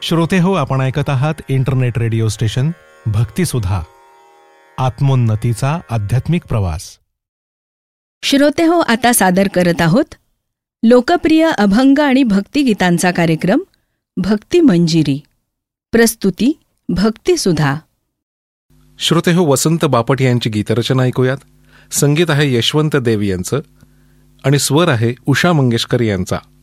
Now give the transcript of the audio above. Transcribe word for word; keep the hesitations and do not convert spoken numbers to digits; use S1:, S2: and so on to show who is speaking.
S1: श्रोते हो, आपण ऐकत आहात इंटरनेट रेडिओ स्टेशन भक्तिसुधा, आत्मोन्नतीचा आध्यात्मिक प्रवास.
S2: श्रोते हो, आता सादर करत आहोत लोकप्रिय अभंग आणि भक्तिगीतांचा कार्यक्रम भक्ती मंजिरी. प्रस्तुती भक्तिसुधा.
S1: श्रोते हो, वसंत बापट यांची गीतरचना ऐकूयात. संगीत आहे यशवंत देव यांचं आणि स्वर आहे उषा मंगेशकर यांचा.